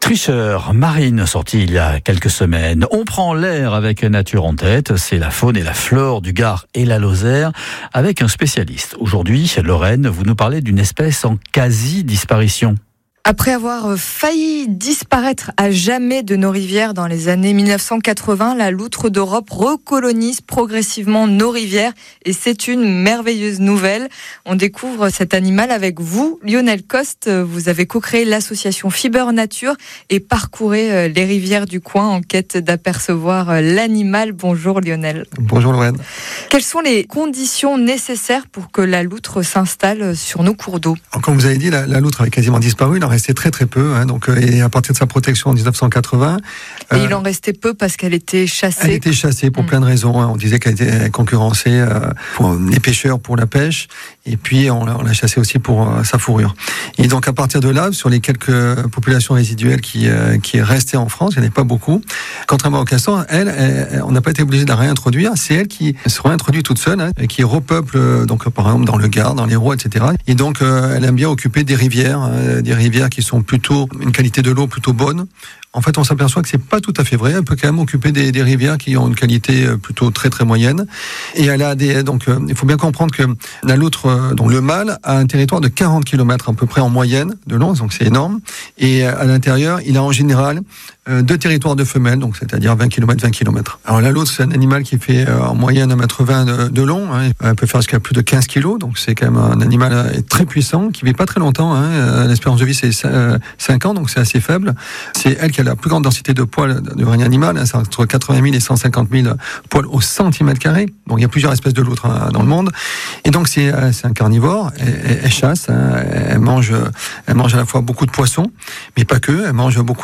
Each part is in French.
Fricheur marine, sorti il y a quelques semaines. On prend l'air avec Nature en tête. C'est la faune et la flore du Gard et la Lozère avec un spécialiste. Aujourd'hui, Lorraine, vous nous parlez d'une espèce en quasi-disparition. Après avoir failli disparaître à jamais de nos rivières dans les années 1980, la loutre d'Europe recolonise progressivement nos rivières et c'est une merveilleuse nouvelle. On découvre cet animal avec vous, Lionel Coste. Vous avez co-créé l'association Fiber Nature et parcourez les rivières du coin en quête d'apercevoir l'animal. Bonjour Lionel. Bonjour Lorraine. Quelles sont les conditions nécessaires pour que la loutre s'installe sur nos cours d'eau ? Comme vous avez dit, la loutre avait quasiment disparu. Il en restait très très peu. Et à partir de sa protection en 1980... Et il en restait peu parce qu'elle était chassée. Elle était chassée pour plein de raisons. On disait qu'elle était concurrencée pour les pêcheurs pour la pêche. Et puis on l'a chassée aussi pour sa fourrure. Et donc à partir de là, sur les quelques populations résiduelles qui restaient en France, il n'y en avait pas beaucoup. Contrairement au castor, elle, on n'a pas été obligé de la réintroduire. C'est elle qui se réintroduit toute seule, et qui repeuple, donc par exemple dans le Gard, dans l'Hérault, etc. Et donc elle aime bien occuper des rivières qui sont plutôt une qualité de l'eau plutôt bonne. En fait, on s'aperçoit que c'est pas tout à fait vrai. Elle peut quand même occuper des rivières qui ont une qualité plutôt très très moyenne. Et elle a il faut bien comprendre que la loutre, donc le mâle, a un territoire de 40 km à peu près en moyenne de long, donc c'est énorme. Et à l'intérieur, il a en général 2 territoires de femelles, donc c'est-à-dire 20 km. Alors la loutre, c'est un animal qui fait en moyenne 1,20 m de long. Elle peut faire jusqu'à plus de 15 kg, donc c'est quand même un animal très puissant, qui vit pas très longtemps. L'espérance de vie, c'est 5 ans, donc c'est assez faible. C'est elle qui a la plus grande densité de poils de règne animal, c'est entre 80 000 et 150 000 poils au centimètre carré. Donc il y a plusieurs espèces de loutres dans le monde. Et donc c'est un carnivore, elle chasse, elle mange à la fois beaucoup de poissons, mais pas que, elle mange beaucoup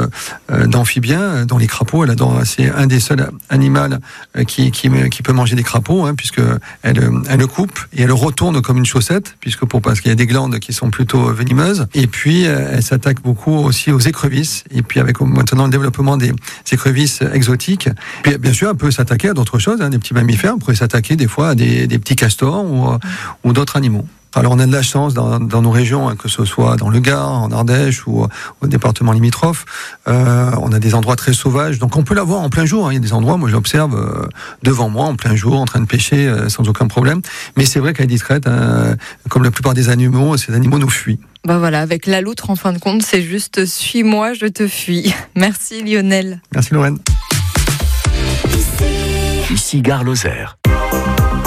d'amphibiens, dont les crapauds. Elle adore, c'est un des seuls animaux qui peut manger des crapauds, puisque elle le coupe et elle le retourne comme une chaussette, parce qu'il y a des glandes qui sont plutôt venimeuses. Et puis elle s'attaque beaucoup aussi aux écrevisses. Et puis avec maintenant le développement des écrevisses exotiques, puis bien sûr elle peut s'attaquer à d'autres choses, des petits mammifères. Elle pourrait s'attaquer des fois à des petits castors ou d'autres animaux. Alors on a de la chance dans nos régions, que ce soit dans le Gard, en Ardèche ou au département limitrophe, on a des endroits très sauvages, donc on peut la voir en plein jour. Il y a des endroits, moi je l'observe devant moi en plein jour, en train de pêcher sans aucun problème. Mais c'est vrai qu'elle est discrète, comme la plupart des animaux, ces animaux nous fuient. Voilà, avec la loutre en fin de compte, c'est juste suis-moi, je te fuis. Merci Lionel. Merci Lorraine. Ici Gard Lozère.